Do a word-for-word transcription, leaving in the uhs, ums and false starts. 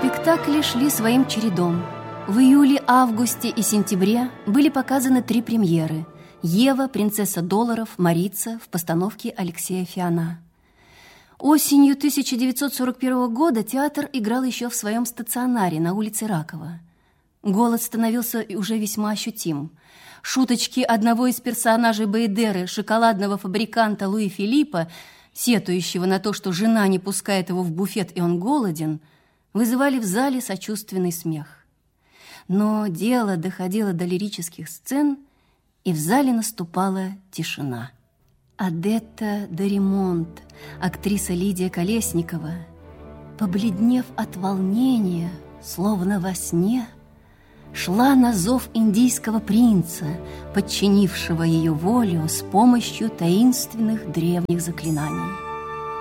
Спектакли шли своим чередом. В июле, августе и сентябре были показаны три премьеры: «Ева», «Принцесса долларов», «Марица» в постановке Алексея Фиона. Осенью тысяча девятьсот сорок первого года театр играл еще в своем стационаре на улице Ракова. Голод становился уже весьма ощутим. Шуточки одного из персонажей Бейдеры, шоколадного фабриканта Луи Филиппа, сетующего на то, что жена не пускает его в буфет и он голоден, вызывали в зале сочувственный смех. Но дело доходило до лирических сцен, и в зале наступала тишина. Одетта де Ремонт, актриса Лидия Колесникова, побледнев от волнения, словно во сне, шла на зов индийского принца, подчинившего ее волю с помощью таинственных древних заклинаний.